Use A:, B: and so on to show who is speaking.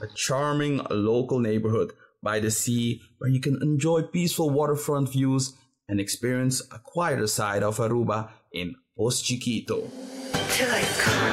A: a charming local neighborhood by the sea where you can enjoy peaceful waterfront views and experience a quieter side of Aruba in Post Chiquito.